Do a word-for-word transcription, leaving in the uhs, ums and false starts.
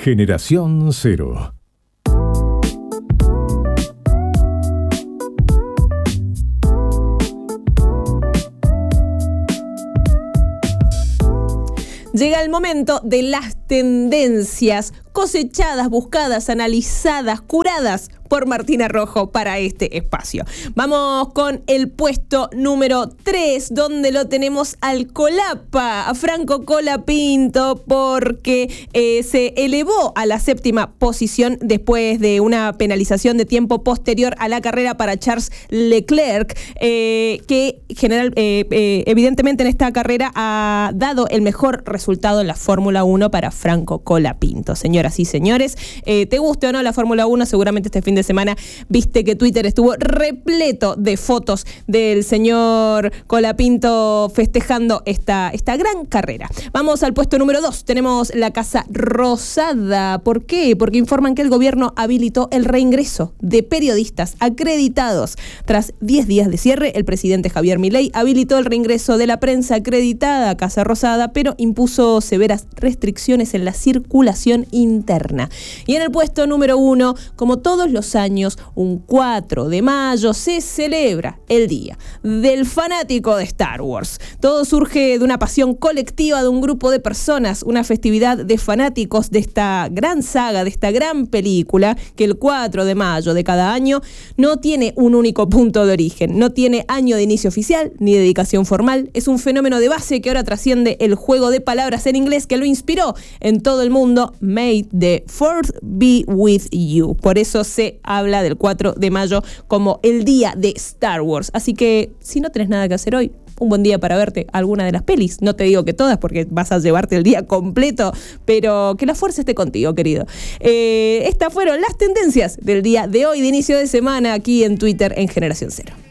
Generación Cero. Llega el momento de las tendencias cosechadas, buscadas, analizadas, curadas por Martina Rojo para este espacio. Vamos con el puesto número tres, donde lo tenemos al Colapa, a Franco Colapinto, porque eh, se elevó a la séptima posición después de una penalización de tiempo posterior a la carrera para Charles Leclerc, eh, que general, eh, eh, evidentemente en esta carrera ha dado el mejor resultado en la Fórmula uno para Franco Colapinto. Señoras y señores, eh, te guste o no la Fórmula uno, seguramente este fin de semana viste que Twitter estuvo repleto de fotos del señor Colapinto festejando esta, esta gran carrera. Vamos al puesto número dos. Tenemos la Casa Rosada. ¿Por qué? Porque informan que el gobierno habilitó el reingreso de periodistas acreditados. Tras diez días de cierre, el presidente Javier Milei habilitó el reingreso de la prensa acreditada a Casa Rosada, pero impuso severas restricciones en la circulación interna. Y en el puesto número uno, como todos los años, un cuatro de mayo se celebra el Día del Fanático de Star Wars. Todo surge de una pasión colectiva de un grupo de personas, una festividad de fanáticos de esta gran saga, de esta gran película, que el cuatro de mayo de cada año no tiene un único punto de origen, no tiene año de inicio oficial ni dedicación formal. Es un fenómeno de base que ahora trasciende el juego de palabras en inglés que lo inspiró en todo el mundo. May the fourth be with you. Por eso se habla del cuatro de mayo como el día de Star Wars. Así que si no tenés nada que hacer hoy, un buen día para verte alguna de las pelis. No te digo que todas porque vas a llevarte el día completo, pero que la fuerza esté contigo, querido. Eh, estas fueron las tendencias del día de hoy, de inicio de semana, aquí en Twitter en Generación Cero.